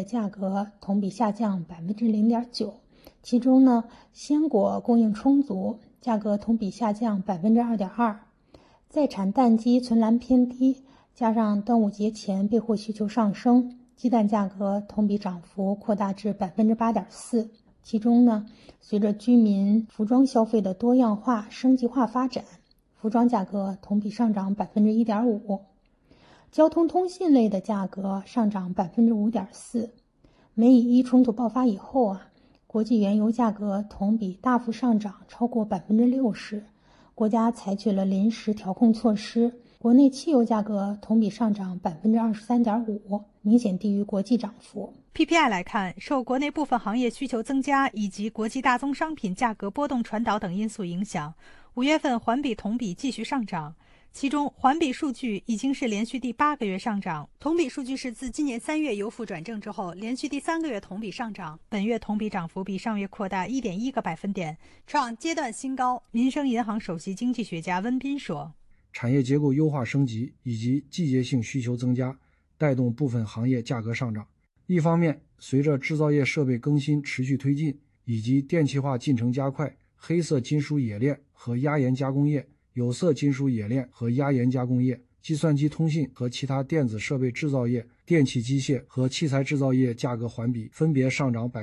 的价格同比下降 0.9%， 其中呢，鲜果供应充足，价格同比下降 2.2%。在产蛋鸡存栏偏低，加上端午节前备货需求上升，鸡蛋价格同比涨幅扩大至 8.4%。其中呢，随着居民服装消费的多样化、升级化发展，服装价格同比上涨 1.5%。交通通信类的价格上涨 5.4%。美以伊冲突爆发以后国际原油价格同比大幅上涨超过 60%， 国家采取了临时调控措施，国内汽油价格同比上涨 23.5%， 明显低于国际涨幅。 PPI 来看，受国内部分行业需求增加以及国际大宗商品价格波动传导等因素影响，5月份环比同比继续上涨。其中环比数据已经是连续第8个月上涨，同比数据是自今年3月由负转正之后连续第3个月同比上涨，本月同比涨幅比上月扩大 1.1个百分点，创阶段新高。民生银行首席经济学家温彬说， 产业结构优化升级以及季节性需求增加带动部分行业价格上涨。一方面，随着制造业设备更新持续推进以及电气化进程加快，黑色金属冶炼和压延加工业、有色金属冶炼和压延加工业、计算机通信和其他电子设备制造业、电气机械和器材制造业价格环比分别上涨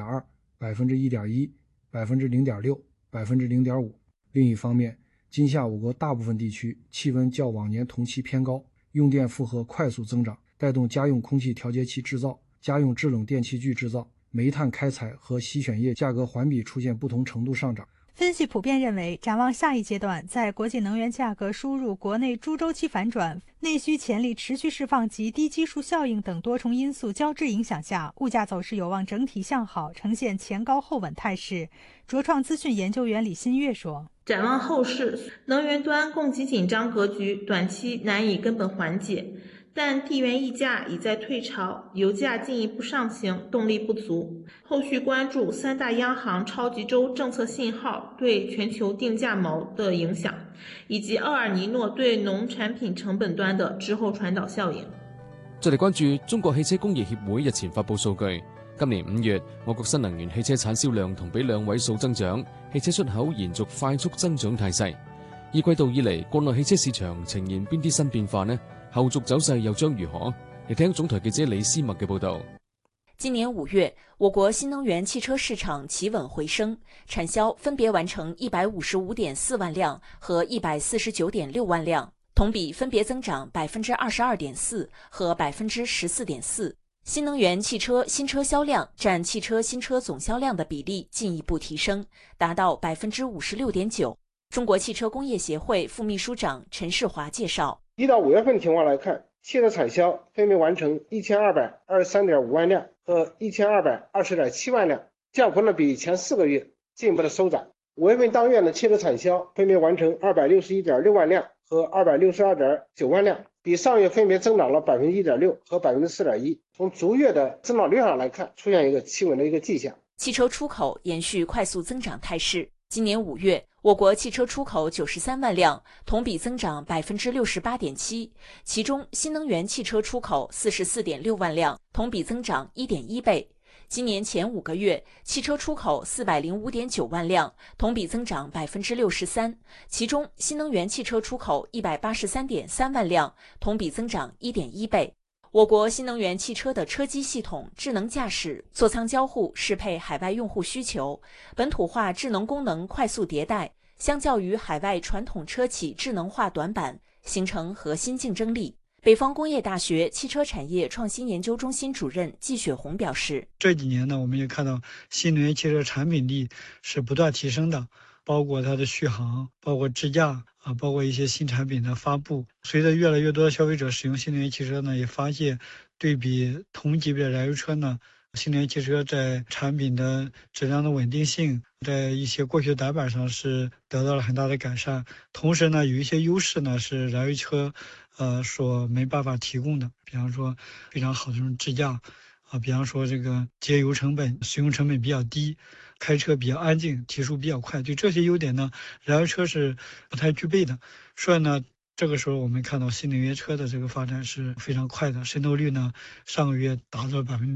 1.2%、1.1%、0.6%、0.5%。另一方面，今夏我国大部分地区气温较往年同期偏高，用电负荷快速增长，带动家用空气调节器制造、家用制冷电器具制造、煤炭开采和洗选液价格环比出现不同程度上涨。 分析普遍认为，展望下一阶段，在国际能源价格输入国内诸周期反转、内需潜力持续释放及低基数效应等多重因素交织影响下，物价走势有望整体向好，呈现前高后稳态势。卓创资讯研究员李新月说， 展望后市，能源端供给紧张格局短期难以根本缓解，但地缘溢价已在退潮，油价进一步上行，动力不足。后续关注3大央行超级周政策信号对全球定价锚的影响，以及厄尔尼诺对农產品成本端的之後傳導效應。 再嚟關注中國汽車工業協會日前發布數據，今年5月，我國新能源汽車產銷量同比2位數增長，汽車出口延續快速增長態勢。二季度以嚟，國內汽車市場呈現邊啲新變化呢？後續走勢又將如何？嚟聽總台記者李思默嘅報導。 今年5月，我國新能源汽車市場企穩回升，產銷分別完成155.4萬輛和149.6萬輛，同比分別增長 22.4% 和 14.4%。新能源汽車新車銷量佔汽車新車總銷量的比例進一步提升，達到 56.9%。中國汽車工業協會副秘書長陳世華介紹 ，1到5月份情況來看，汽車產銷分別完成1223.5萬輛和1220.7萬輛，降幅呢比前4個月進一步的收窄。5月份當月呢，汽車產銷分別完成261.6萬輛和262.9萬輛，比上月分別增長了 1.6% 和 4.1%。從逐月的增長率上來看，出現一個企穩的一個跡象。 汽車出口延續快速增長態勢。今年5月，我國汽車出口93萬輛，同比增長 68.7%， 其中新能源汽車出口44.6萬輛，同比增長 1.1倍。今年前5個月，汽車出口405.9萬輛，同比增長 63%， 其中新能源汽車出口183.3萬輛，同比增長 1.1倍。我國新能源汽車的車機系統、智能駕駛、座艙交互適配海外用戶需求，本土化智能功能快速迭代，相較於海外傳統車企智能化短板，形成核心競爭力。北方工業大學汽車產業創新研究中心主任季雪紅表示， 這幾年呢，我們也看到新能源汽車產品力是不斷提升的，包括它的續航，包括智駕包括一些新產品的發布。隨着越來越多的消費者使用新能源汽車呢，也發現對比同級別的燃油車呢，新能源汽車在產品的質量的穩定性，在一些過去的短板上是得到了很大的改善。同時呢，有一些優勢呢是燃油車所沒辦法提供的，比方說非常好的這種智駕比方說這個節油成本、使用成本比較低，開車比較安靜，提速比較快。對這些優點呢，燃油車是不太具備的。所以呢，這個時候我們看到新能源車的這個發展是非常快的，滲透率呢上個月達到